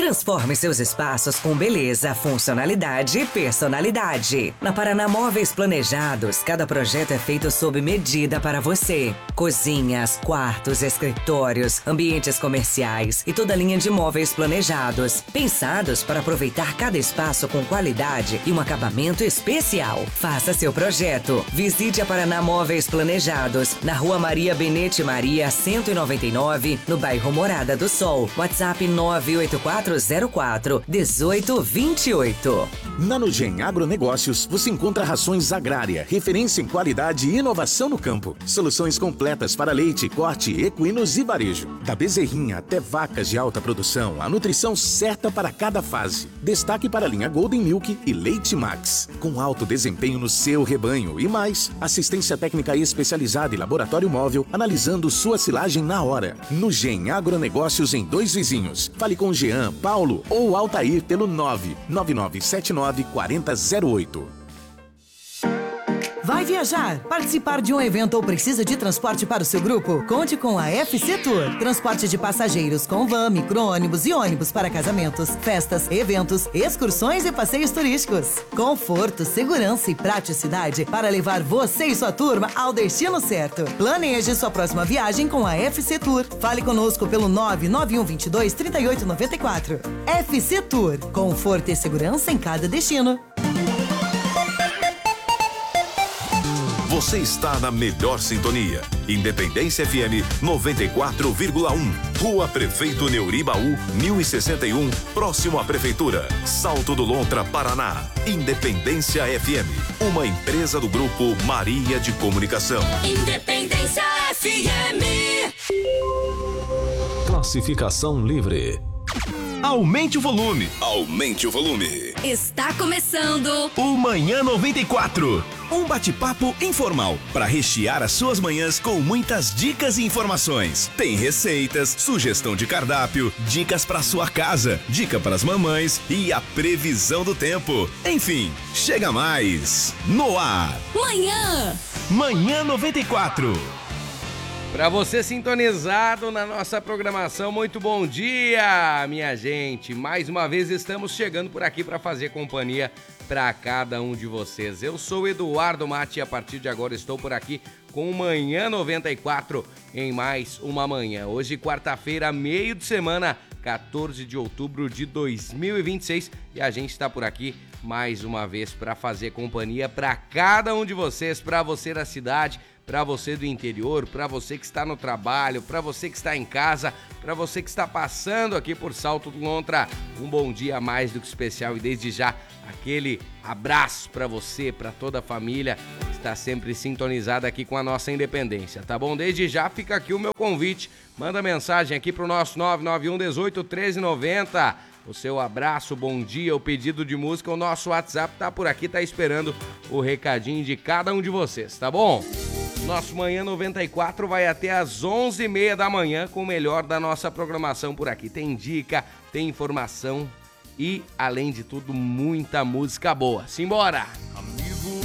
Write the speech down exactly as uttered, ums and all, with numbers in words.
Transforme seus espaços com beleza, funcionalidade e personalidade. Na Paraná Móveis Planejados, cada projeto é feito sob medida para você. Cozinhas, quartos, escritórios, ambientes comerciais e toda linha de móveis planejados, pensados para aproveitar cada espaço com qualidade e um acabamento especial. Faça seu projeto. Visite a Paraná Móveis Planejados, na Rua Maria Benete Maria, cento e noventa e nove, no bairro Morada do Sol. WhatsApp nove oito quatro zero quatro um oito dois oito. Na Nugem Agronegócios, você encontra rações agrária, referência em qualidade e inovação no campo. Soluções completas para leite, corte, equinos e varejo. Da bezerrinha até vacas de alta produção, a nutrição certa para cada fase. Destaque para a linha Golden Milk e Leite Max, com alto desempenho no seu rebanho e mais, assistência técnica especializada e laboratório móvel, analisando sua silagem na hora. Nugem Agronegócios em Dois Vizinhos. Fale com Jean, Paulo ou Altair pelo nove nove nove sete nove quatro zero zero oito. Vai viajar, participar de um evento ou precisa de transporte para o seu grupo? Conte com a F C Tour. Transporte de passageiros com van, micro-ônibus e ônibus para casamentos, festas, eventos, excursões e passeios turísticos. Conforto, segurança e praticidade para levar você e sua turma ao destino certo. Planeje sua próxima viagem com a F C Tour. Fale conosco pelo nove nove um dois dois, três oito nove quatro. F C Tour. Conforto e segurança em cada destino. Você está na melhor sintonia. Independência F M noventa e quatro vírgula um. Rua Prefeito Neuribaú, mil e sessenta e um, próximo à Prefeitura. Salto do Lontra, Paraná. Independência F M, uma empresa do Grupo Maria de Comunicação. Independência F M. Classificação livre. Aumente o volume. Aumente o volume. Está começando o Manhã noventa e quatro. Um bate-papo informal para rechear as suas manhãs com muitas dicas e informações. Tem receitas, sugestão de cardápio, dicas para sua casa, dica para as mamães e a previsão do tempo. Enfim, chega mais. No ar. Manhã. Manhã noventa e quatro. Para você sintonizado na nossa programação, muito bom dia, minha gente. Mais uma vez estamos chegando por aqui para fazer companhia para cada um de vocês. Eu sou Eduardo Mate e a partir de agora estou por aqui com o Manhã noventa e quatro em mais uma manhã. Hoje, quarta-feira, meio de semana, quatorze de outubro de dois mil e vinte e seis, e a gente está por aqui mais uma vez para fazer companhia para cada um de vocês, para você da cidade, para você do interior, para você que está no trabalho, para você que está em casa, para você que está passando aqui por Salto do Lontra. Um bom dia mais do que especial e desde já aquele abraço para você, para toda a família que está sempre sintonizada aqui com a nossa Independência, tá bom? Desde já fica aqui o meu convite, manda mensagem aqui pro nosso nove nove um um oito, um três nove zero. O seu abraço, bom dia, o pedido de música, o nosso WhatsApp tá por aqui, tá esperando o recadinho de cada um de vocês, tá bom? Nosso Manhã noventa e quatro vai até às onze e meia da manhã com o melhor da nossa programação por aqui. Tem dica, tem informação e, além de tudo, muita música boa. Simbora!